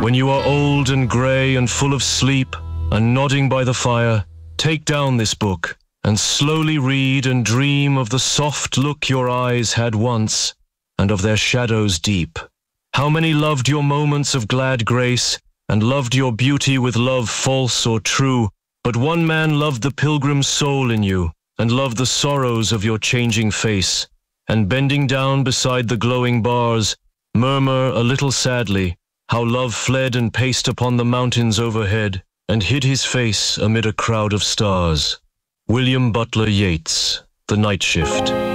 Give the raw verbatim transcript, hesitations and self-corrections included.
When you are old and grey and full of sleep, and nodding by the fire, take down this book, and slowly read and dream of the soft look your eyes had once, and of their shadows deep. How many loved your moments of glad grace, and loved your beauty with love false or true, but one man loved the pilgrim soul in you, and loved the sorrows of your changing face, and bending down beside the glowing bars, murmur a little sadly, how love fled and paced upon the mountains overhead, and hid his face amid a crowd of stars. William Butler Yeats, The Night Shift.